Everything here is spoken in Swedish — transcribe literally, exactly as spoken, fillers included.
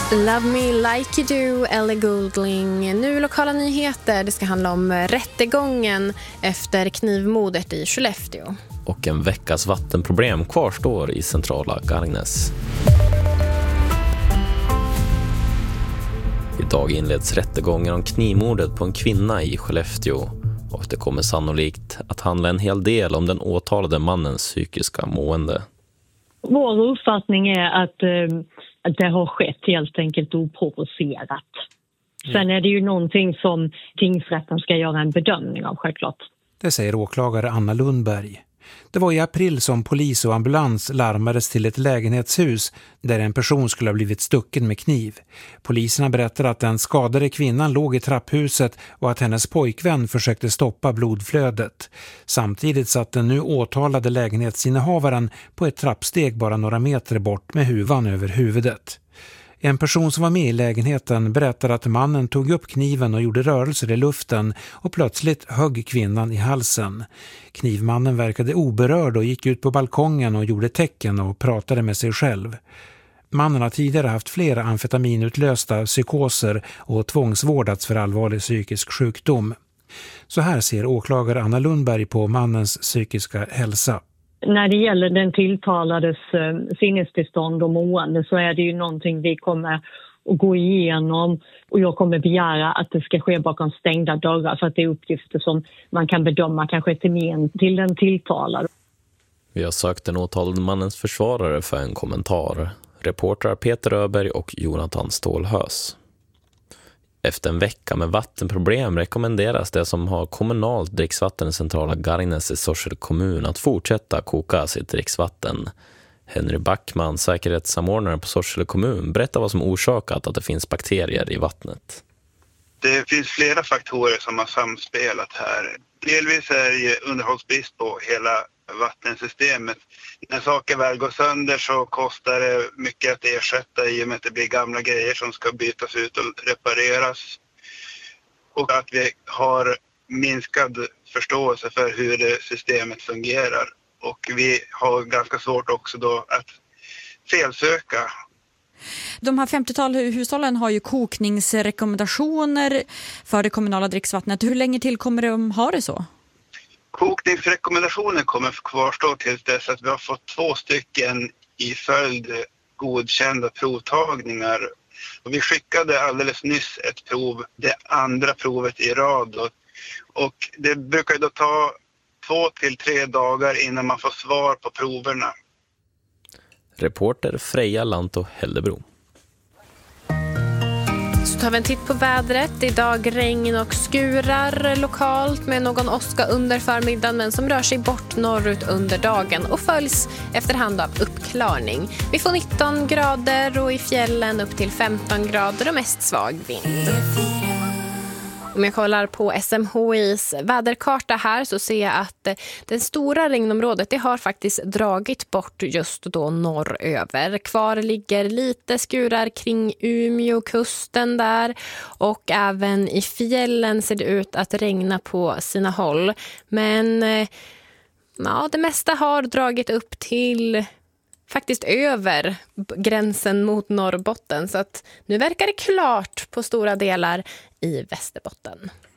Love Me Like You Do, Ellie Goulding. Nu lokala nyheter. Det ska handla om rättegången efter knivmordet i Skellefteå. Och en veckas vattenproblem kvarstår i centrala Gargnäs. Idag inleds rättegången om knivmordet på en kvinna i Skellefteå. Och det kommer sannolikt att handla en hel del om den åtalade mannens psykiska mående. Vår uppfattning är att, eh, att det har skett helt enkelt oprovocerat. Mm. Sen är det ju någonting som tingsrätten ska göra en bedömning av, självklart. Det säger åklagare Anna Lundberg. Det var i april som polis och ambulans larmades till ett lägenhetshus där en person skulle ha blivit stucken med kniv. Poliserna berättade att den skadade kvinnan låg i trapphuset och att hennes pojkvän försökte stoppa blodflödet. Samtidigt satt den nu åtalade lägenhetsinnehavaren på ett trappsteg bara några meter bort med huvan över huvudet. En person som var med i lägenheten berättade att mannen tog upp kniven och gjorde rörelser i luften och plötsligt högg kvinnan i halsen. Knivmannen verkade oberörd och gick ut på balkongen och gjorde tecken och pratade med sig själv. Mannen har tidigare haft flera amfetaminutlösta psykoser och tvångsvårdats för allvarlig psykisk sjukdom. Så här ser åklagare Anna Lundberg på mannens psykiska hälsa. När det gäller den tilltalades eh, sinnestillstånd och mående så är det ju någonting vi kommer att gå igenom, och jag kommer begära att det ska ske bakom stängda dörrar för att det är uppgifter som man kan bedöma kanske till men till den tilltalade. Vi har sökt den åtalade mannens försvarare för en kommentar. Reportrar Peter Öberg och Jonathan Stålhös. Efter en vecka med vattenproblem rekommenderas det som har kommunalt dricksvatten i centrala Gargnäs i Sorsele kommun att fortsätta koka sitt dricksvatten. Henry Backman, säkerhetssamordnare på Sorsele kommun, berättar vad som orsakat att det finns bakterier i vattnet. Det finns flera faktorer som har samspelat här. Delvis är det underhållsbrist på hela vattensystemet. När saker väl går sönder så kostar det mycket att ersätta i och med att det blir gamla grejer som ska bytas ut och repareras. Och att vi har minskad förståelse för hur det systemet fungerar. Och vi har ganska svårt också då att felsöka. De här femtiotal hushållen har ju kokningsrekommendationer för det kommunala dricksvattnet. Hur länge till kommer de ha det så? Kokningsrekommendationen kommer kvarstå tills dess att vi har fått två stycken i följd godkända provtagningar. Och vi skickade alldeles nyss ett prov, det andra provet i rad. Och det brukar då ta två till tre dagar innan man får svar på proverna. Reporter Freja Lanto Hellebro. Så tar vi en titt på vädret. Idag regn och skurar lokalt med någon åska under förmiddagen, men som rör sig bort norrut under dagen och följs efterhand av uppklarning. Vi får nitton grader och i fjällen upp till femton grader och mest svag vind. Om jag kollar på S M H I:s väderkarta här så ser jag att det stora regnområdet det har faktiskt dragit bort just då norröver. Kvar ligger lite skurar kring Umeå kusten där, och även i fjällen ser det ut att regna på sina håll. Men ja, det mesta har dragit upp till faktiskt över gränsen mot Norrbotten, så att nu verkar det klart på stora delar i Västerbotten.